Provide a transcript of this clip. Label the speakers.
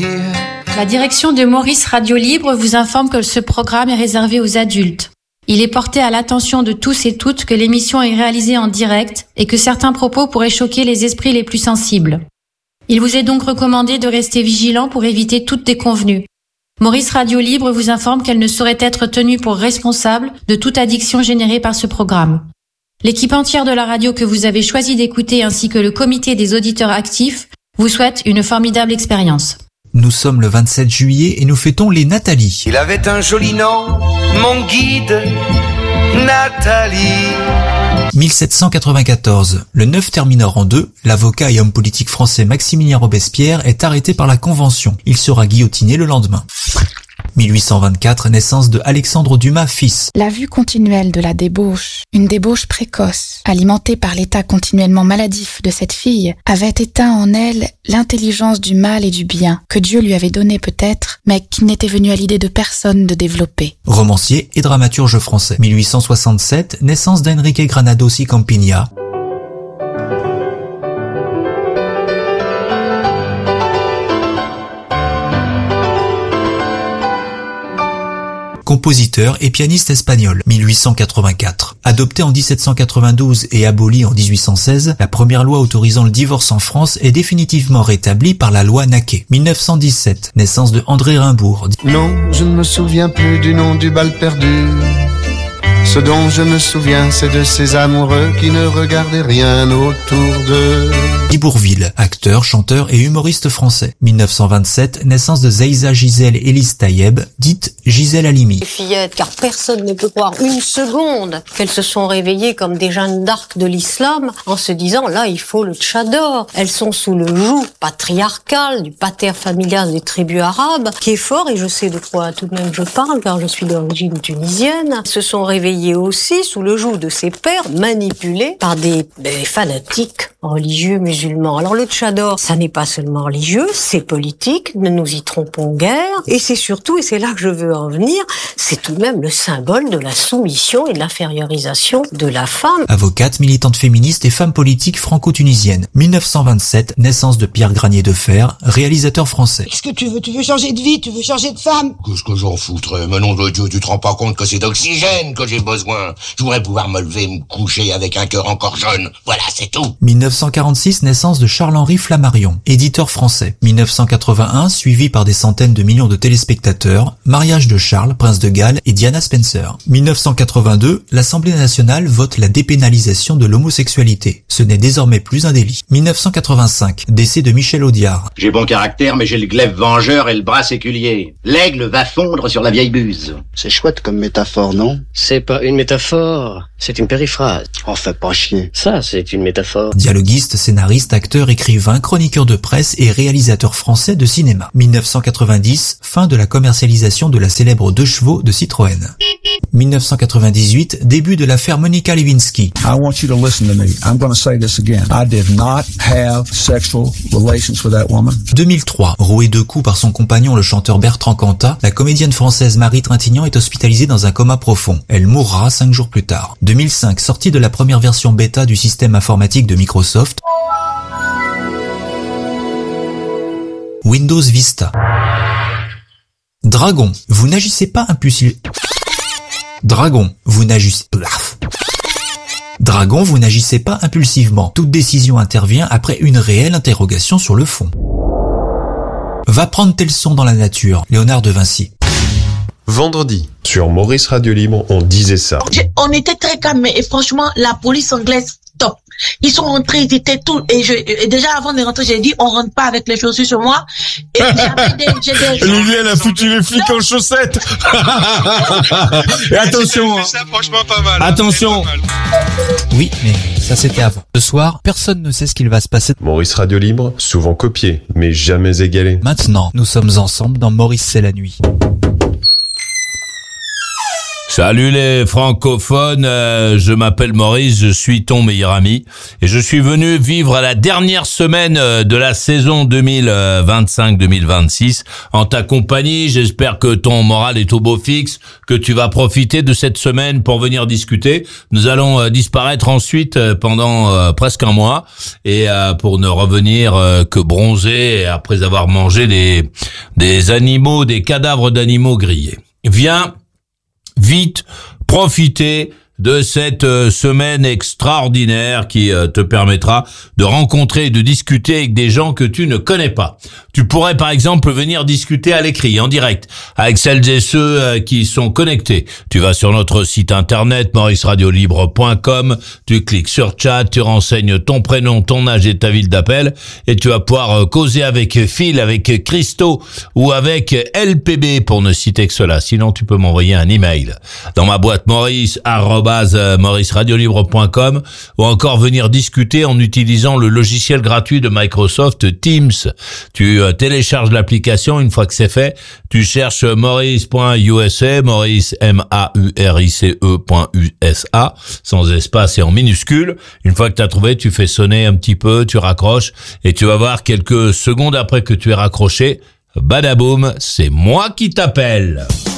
Speaker 1: here.
Speaker 2: La direction de Maurice Radio Libre vous informe que ce programme est réservé aux adultes. Il est porté à l'attention de tous et toutes que l'émission est réalisée en direct et que certains propos pourraient choquer les esprits les plus sensibles. Il vous est donc recommandé de rester vigilant pour éviter toute déconvenue. Maurice Radio Libre vous informe qu'elle ne saurait être tenue pour responsable de toute addiction générée par ce programme. L'équipe entière de la radio que vous avez choisi d'écouter ainsi que le comité des auditeurs actifs vous souhaite une formidable expérience.
Speaker 3: Nous sommes le 27 juillet et nous fêtons les Nathalie.
Speaker 1: Il avait un joli nom, mon guide, Nathalie.
Speaker 3: 1794, le 9 Therminor en 2, l'avocat et homme politique français Maximilien Robespierre est arrêté par la Convention. Il sera guillotiné le lendemain. 1824, naissance de Alexandre Dumas, fils.
Speaker 4: La vue continuelle de la débauche, une débauche précoce, alimentée par l'état continuellement maladif de cette fille, avait éteint en elle l'intelligence du mal et du bien, que Dieu lui avait donné peut-être, mais qu'il n'était venu à l'idée de personne de développer.
Speaker 3: Romancier et dramaturge français. 1867, naissance d'Enrique Granados y Campigna. Compositeur et pianiste espagnol, 1884. Adopté en 1792 et aboli en 1816, la première loi autorisant le divorce en France est définitivement rétablie par la loi Naquet. 1917, naissance de André Rimbaud.
Speaker 5: Non, je ne me souviens plus du nom du bal perdu. Ce dont je me souviens, c'est de ces amoureux qui ne regardaient rien autour d'eux.
Speaker 3: Bourvil, acteur, chanteur et humoriste français. 1927, naissance de Zeiza Gisèle Elise Tayeb, dite Gisèle Halimi.
Speaker 6: Les fillettes, car personne ne peut croire une seconde qu'elles se sont réveillées comme des Jeanne d'Arc de l'islam en se disant là il faut le tchador. Elles sont sous le joug patriarcal du pater familias des tribus arabes qui est fort et je sais de quoi tout de même je parle car je suis d'origine tunisienne. Se sont réveillées aussi sous le joug de ces pères manipulés par des fanatiques religieux musulmans. Alors le tchador, ça n'est pas seulement religieux, c'est politique, ne nous y trompons guère, et c'est surtout, et c'est là que je veux en venir, c'est tout de même le symbole de la soumission et de l'infériorisation de la femme.
Speaker 3: Avocate, militante féministe et femme politique franco-tunisienne. 1927, naissance de Pierre Granier de Fer, réalisateur français.
Speaker 7: Qu'est-ce que tu veux? Tu veux changer de vie? Tu veux changer de femme?
Speaker 8: Qu'est-ce que j'en foutrais? Mais nom de Dieu, tu te rends pas compte que c'est d'oxygène que j'ai besoin? Je voudrais pouvoir me lever et me coucher avec un cœur encore jeune. Voilà, c'est tout.
Speaker 3: 1946, naissance de Charles-Henri Flammarion, éditeur français. 1981, suivi par des centaines de millions de téléspectateurs, mariage de Charles, prince de Galles et Diana Spencer. 1982, l'Assemblée nationale vote la dépénalisation de l'homosexualité. Ce n'est désormais plus un délit. 1985, décès de Michel Audiard.
Speaker 9: J'ai bon caractère, mais j'ai le glaive vengeur et le bras séculier. L'aigle va fondre sur la vieille buse.
Speaker 5: C'est chouette comme métaphore, non?
Speaker 10: C'est pas une métaphore, c'est une périphrase.
Speaker 5: Oh, fais pas chier.
Speaker 10: Ça, c'est une métaphore.
Speaker 3: Dialoguiste, scénariste, acteur, écrivain, chroniqueur de presse et réalisateur français de cinéma. 1990, fin de la commercialisation de la célèbre 2 chevaux de Citroën. 1998, début de l'affaire Monica Lewinsky.
Speaker 11: I want you to listen to me. I'm going to say this again. I did not have sexual relations with that woman.
Speaker 3: 2003, rouée de coups par son compagnon le chanteur Bertrand Cantat, la comédienne française Marie Trintignant est hospitalisée dans un coma profond. Elle mourra 5 jours plus tard. 2005, sortie de la première version bêta du système informatique de Microsoft. Windows Vista. Dragon, vous n'agissez pas impulsivement. Dragon, vous n'agissez pas impulsivement. Toute décision intervient après une réelle interrogation sur le fond. Va prendre tes leçons dans la nature. Léonard de Vinci.
Speaker 12: Vendredi, sur Maurice Radio Libre, on disait ça.
Speaker 13: On était très calme et franchement, la police anglaise, top. Ils sont rentrés, ils étaient tout, et déjà avant de rentrer, j'ai dit, on rentre pas avec les chaussures sur moi. Et
Speaker 12: Olivier, elle a foutu les flics en chaussettes. Et attention. Ça, franchement, pas mal. Attention.
Speaker 3: Oui, mais ça c'était avant. Ce soir, personne ne sait ce qu'il va se passer.
Speaker 12: Maurice Radio Libre, souvent copié, mais jamais égalé.
Speaker 3: Maintenant, nous sommes ensemble dans Maurice c'est la nuit.
Speaker 14: Salut les francophones, je m'appelle Maurice, je suis ton meilleur ami et je suis venu vivre la dernière semaine de la saison 2025-2026 en ta compagnie. J'espère que ton moral est au beau fixe, que tu vas profiter de cette semaine pour venir discuter. Nous allons disparaître ensuite pendant presque un mois et pour ne revenir que bronzés après avoir mangé des animaux, des cadavres d'animaux grillés. Viens vite profiter de cette semaine extraordinaire qui te permettra de rencontrer et de discuter avec des gens que tu ne connais pas. Tu pourrais par exemple venir discuter à l'écrit, en direct, avec celles et ceux qui sont connectés. Tu vas sur notre site internet mauriceradiolibre.com, tu cliques sur chat, tu renseignes ton prénom, ton âge et ta ville d'appel et tu vas pouvoir causer avec Phil, avec Christo ou avec LPB pour ne citer que cela. Sinon, tu peux m'envoyer un email dans ma boîte maurice@mauriceradiolibre.com ou encore venir discuter en utilisant le logiciel gratuit de Microsoft Teams. Tu télécharges l'application, une fois que c'est fait, tu cherches maurice.usa, Maurice MAURICE.USA, sans espace et en minuscule. Une fois que tu as trouvé, tu fais sonner un petit peu, tu raccroches et tu vas voir quelques secondes après que tu aies raccroché, badaboum, c'est moi qui t'appelle.